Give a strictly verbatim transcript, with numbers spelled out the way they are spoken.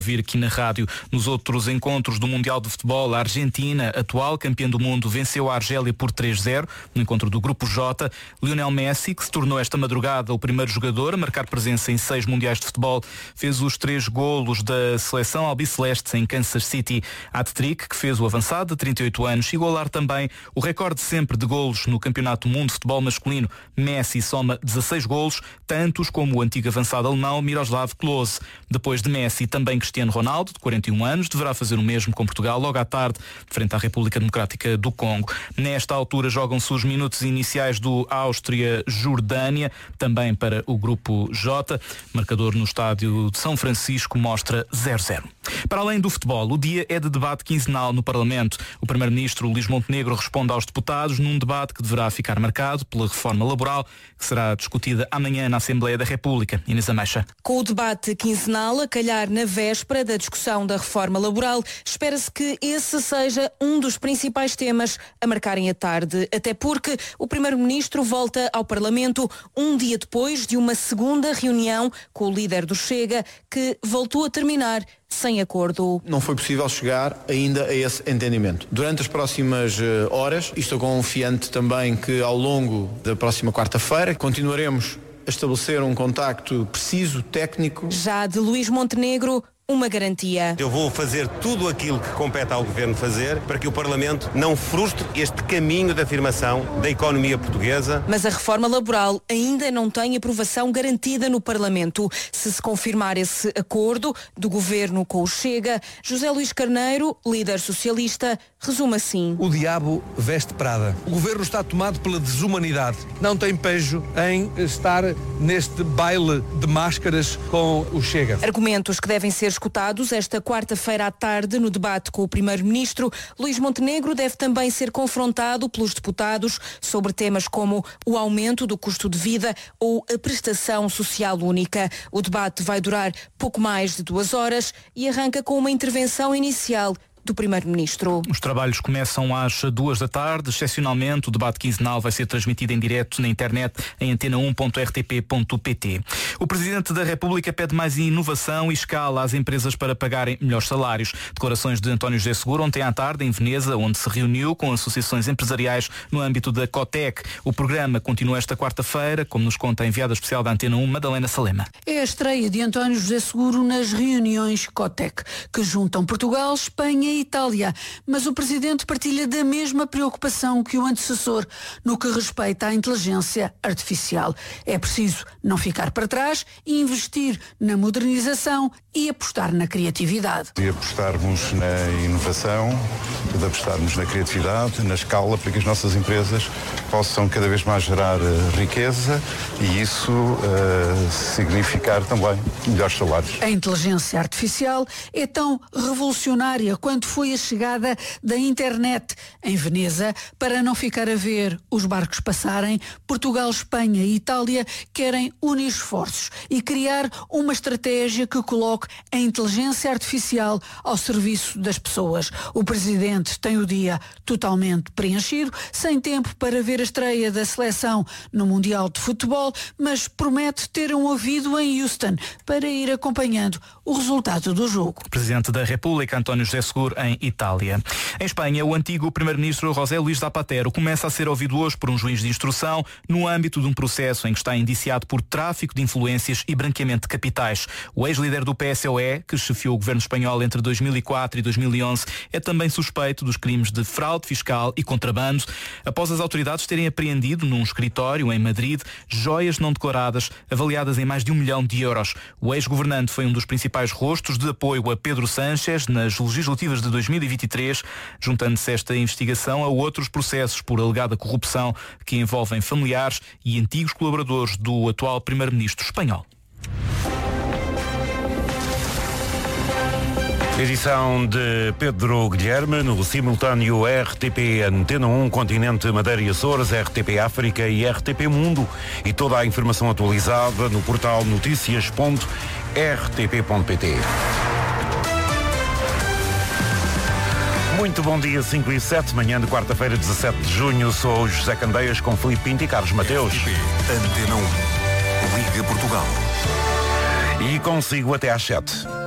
Vir aqui na rádio. Nos outros encontros do Mundial de Futebol, a Argentina, atual campeã do mundo, venceu a Argélia por três a zero no encontro do Grupo J. Lionel Messi, que se tornou esta madrugada o primeiro jogador a marcar presença em seis Mundiais de Futebol, fez os três golos da seleção albiceleste em Kansas City. Hat-trick, que fez o avançado de trinta e oito anos, igualar também o recorde sempre de golos no Campeonato do Mundo de Futebol masculino. Messi soma dezasseis golos, tantos como o antigo avançado alemão Miroslav Klose. Depois de Messi, também Cristiano Ronaldo, de quarenta e um anos, deverá fazer o mesmo com Portugal logo à tarde, frente à República Democrática do Congo. Nesta altura jogam-se os minutos iniciais do Áustria-Jordânia, também para o Grupo J. Marcador no estádio de São Francisco mostra zero a zero. Para além do futebol, o dia é de debate quinzenal no Parlamento. O Primeiro-Ministro Luís Montenegro responde aos deputados num debate que deverá ficar marcado pela reforma laboral, que será discutida amanhã na Assembleia da República. Inês Ameixa. Com o debate quinzenal a calhar na véspera da discussão da reforma laboral, espera-se que esse seja um dos principais temas a marcarem a tarde, até porque o Primeiro-Ministro volta ao Parlamento um dia depois de uma segunda reunião com o líder do Chega, que voltou a terminar sem acordo. Não foi possível chegar ainda a esse entendimento. Durante as próximas horas, e estou confiante também que ao longo da próxima quarta-feira, continuaremos a estabelecer um contacto preciso, técnico. Já de Luís Montenegro, uma garantia. Eu vou fazer tudo aquilo que compete ao Governo fazer para que o Parlamento não frustre este caminho de afirmação da economia portuguesa. Mas a reforma laboral ainda não tem aprovação garantida no Parlamento. Se se confirmar esse acordo do Governo com o Chega, José Luís Carneiro, líder socialista, resume assim. O diabo veste Prada. O Governo está tomado pela desumanidade. Não tem pejo em estar neste baile de máscaras com o Chega. Argumentos que devem ser escutados esta quarta-feira à tarde no debate com o Primeiro-Ministro. Luís Montenegro deve também ser confrontado pelos deputados sobre temas como o aumento do custo de vida ou a prestação social única. O debate vai durar pouco mais de duas horas e arranca com uma intervenção inicial do Primeiro-Ministro. Os trabalhos começam às duas da tarde. Excepcionalmente, o debate quinzenal vai ser transmitido em direto na internet em antena um ponto r t p ponto p t. O Presidente da República pede mais inovação e escala às empresas para pagarem melhores salários. Declarações de António José Seguro ontem à tarde em Veneza, onde se reuniu com associações empresariais no âmbito da COTEC. O programa continua esta quarta-feira, como nos conta a enviada especial da Antena um, Madalena Salema. É a estreia de António José Seguro nas reuniões COTEC, que juntam Portugal, Espanha e Itália, mas o Presidente partilha da mesma preocupação que o antecessor no que respeita à inteligência artificial. É preciso não ficar para trás e investir na modernização e apostar na criatividade. E apostarmos na inovação, de apostarmos na criatividade, na escala, para que as nossas empresas possam cada vez mais gerar uh, riqueza e isso uh, significar também melhores salários. A inteligência artificial é tão revolucionária quanto foi a chegada da internet. Em Veneza, para não ficar a ver os barcos passarem, Portugal, Espanha e Itália querem unir esforços e criar uma estratégia que coloque a inteligência artificial ao serviço das pessoas. O Presidente tem o dia totalmente preenchido, sem tempo para ver a estreia da seleção no Mundial de Futebol, mas promete ter um ouvido em Houston para ir acompanhando o resultado do jogo. Presidente da República, António José Seguro, em Itália. Em Espanha, o antigo Primeiro-Ministro José Luís Zapatero começa a ser ouvido hoje por um juiz de instrução no âmbito de um processo em que está indiciado por tráfico de influências e branqueamento de capitais. O ex-líder do P S O E, que chefiou o governo espanhol entre dois mil e quatro e dois mil e onze, é também suspeito dos crimes de fraude fiscal e contrabando, após as autoridades terem apreendido num escritório em Madrid joias não declaradas avaliadas em mais de um milhão de euros. O ex-governante foi um dos principais rostos de apoio a Pedro Sánchez nas legislativas de dois mil e vinte e três, juntando-se esta investigação a outros processos por alegada corrupção que envolvem familiares e antigos colaboradores do atual primeiro-ministro espanhol. Edição de Pedro Guilherme, no simultâneo R T P Antena um, Continente, Madeira e Açores, R T P África e R T P Mundo. E toda a informação atualizada no portal notícias ponto r t p ponto p t. Muito bom dia, cinco e sete, manhã de quarta-feira, dezassete de junho. Sou José Candeias com Filipe Pinto e Carlos Mateus. Antena um, Liga Portugal. E consigo até às sete.